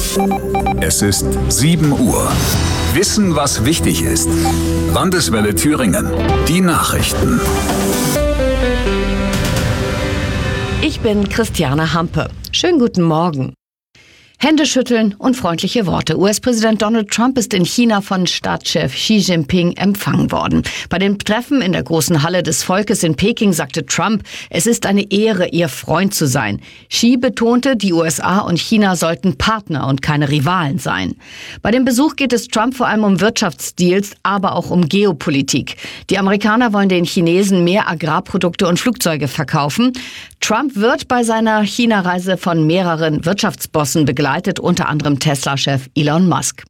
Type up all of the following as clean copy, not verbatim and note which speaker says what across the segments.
Speaker 1: Es ist 7 Uhr. Wissen, was wichtig ist. Landeswelle Thüringen. Die Nachrichten.
Speaker 2: Ich bin Christiane Hampe. Schönen guten Morgen. Hände schütteln und freundliche Worte. US-Präsident Donald Trump ist in China von Staatschef Xi Jinping empfangen worden. Bei dem Treffen in der großen Halle des Volkes in Peking sagte Trump, es ist eine Ehre, ihr Freund zu sein. Xi betonte, die USA und China sollten Partner und keine Rivalen sein. Bei dem Besuch geht es Trump vor allem um Wirtschaftsdeals, aber auch um Geopolitik. Die Amerikaner wollen den Chinesen mehr Agrarprodukte und Flugzeuge verkaufen. Trump wird bei seiner China-Reise von mehreren Wirtschaftsbossen begleitet, unter anderem Tesla-Chef Elon Musk.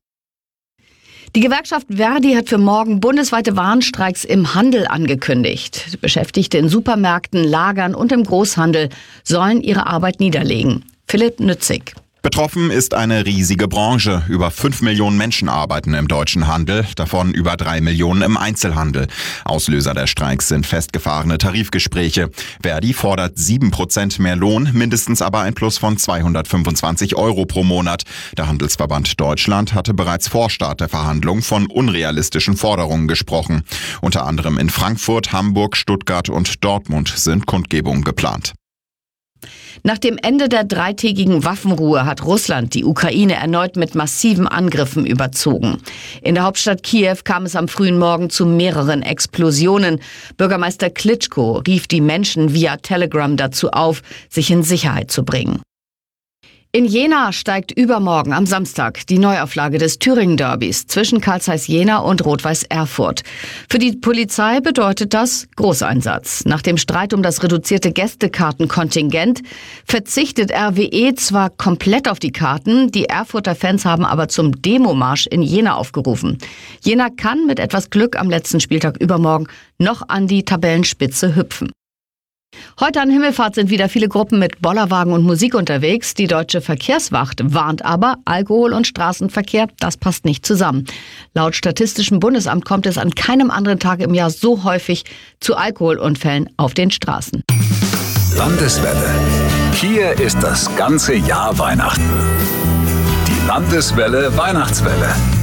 Speaker 2: Die Gewerkschaft Verdi hat für morgen bundesweite Warnstreiks im Handel angekündigt. Beschäftigte in Supermärkten, Lagern und im Großhandel sollen ihre Arbeit niederlegen. Philipp Nützig.
Speaker 3: Betroffen ist eine riesige Branche. Über 5 Millionen Menschen arbeiten im deutschen Handel, davon über 3 Millionen im Einzelhandel. Auslöser der Streiks sind festgefahrene Tarifgespräche. Verdi fordert 7% mehr Lohn, mindestens aber ein Plus von 225 € pro Monat. Der Handelsverband Deutschland hatte bereits vor Start der Verhandlungen von unrealistischen Forderungen gesprochen. Unter anderem in Frankfurt, Hamburg, Stuttgart und Dortmund sind Kundgebungen geplant.
Speaker 2: Nach dem Ende der 3-tägigen Waffenruhe hat Russland die Ukraine erneut mit massiven Angriffen überzogen. In der Hauptstadt Kiew kam es am frühen Morgen zu mehreren Explosionen. Bürgermeister Klitschko rief die Menschen via Telegram dazu auf, sich in Sicherheit zu bringen. In Jena steigt übermorgen am Samstag die Neuauflage des Thüringen-Derbys zwischen Carl Zeiss Jena und Rot-Weiß Erfurt. Für die Polizei bedeutet das Großeinsatz. Nach dem Streit um das reduzierte Gästekartenkontingent verzichtet RWE zwar komplett auf die Karten, die Erfurter Fans haben aber zum Demomarsch in Jena aufgerufen. Jena kann mit etwas Glück am letzten Spieltag übermorgen noch an die Tabellenspitze hüpfen. Heute an Himmelfahrt sind wieder viele Gruppen mit Bollerwagen und Musik unterwegs. Die Deutsche Verkehrswacht warnt aber, Alkohol und Straßenverkehr, das passt nicht zusammen. Laut Statistischem Bundesamt kommt es an keinem anderen Tag im Jahr so häufig zu Alkoholunfällen auf den Straßen.
Speaker 1: Landeswelle. Hier ist das ganze Jahr Weihnachten. Die Landeswelle Weihnachtswelle.